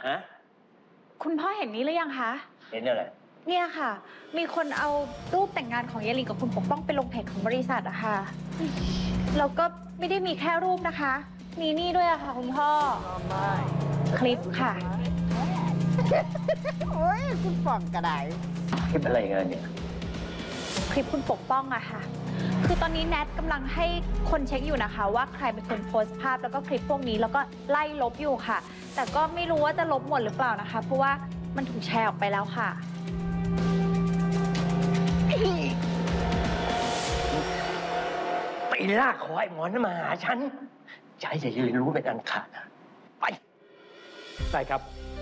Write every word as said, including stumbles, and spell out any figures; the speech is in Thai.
ฮะคุณพ่อเห็นนี้หรือยังคะเห็นอะไรเนี่ยค่ะมีคนเอารูปแต่งงานของยายลิงกับคุณปกป้องไปลงเพจของบริษัทอะค่ะแล้วก็ไม่ได้มีแค่รูปนะคะมีนี่ด้วยอะค่ะคุณพ่อคลิปค่ะโอ้ยคุณฟองกระไดคลิปอะไรกันเนี่ยคลิปคุณปกป้องอะค่ะคือตอนนี้แนทกำลังให้คนเช็คอยู่นะคะว่าใครเป็นคนโพสต์ภาพแล้วก็คลิปพวกนี้แล้วก็ไล่ลบอยู่ค่ะแต่ก็ไม่รู้ว่าจะลบหมดหรือเปล่านะคะเพราะว่ามันถูกแชร์ออกไปแล้วค่ะไปลากคอไอ้หมอนมาหาฉันจะให้ยายลิงรู้เป็นอันขาดนะไปใช่ครับ